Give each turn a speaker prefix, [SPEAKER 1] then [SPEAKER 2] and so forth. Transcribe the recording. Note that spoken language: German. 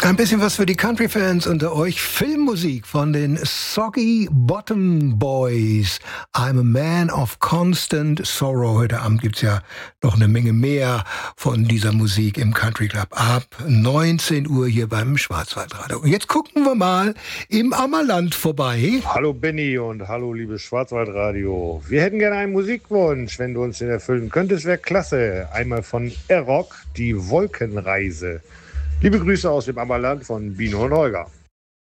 [SPEAKER 1] Ein bisschen was für die Country-Fans unter euch. Filmmusik von den Soggy Bottom Boys. I'm a Man of Constant Sorrow. Heute Abend gibt's ja noch eine Menge mehr von dieser Musik im Country Club. Ab 19 Uhr hier beim Schwarzwaldradio. Und jetzt gucken wir mal im Ammerland vorbei.
[SPEAKER 2] Hallo Benny und hallo liebes Schwarzwaldradio. Wir hätten gerne einen Musikwunsch, wenn du uns den erfüllen könntest, wäre klasse. Einmal von Air Rock, die Wolkenreise. Liebe Grüße aus dem Ammerland von Bino und Holger.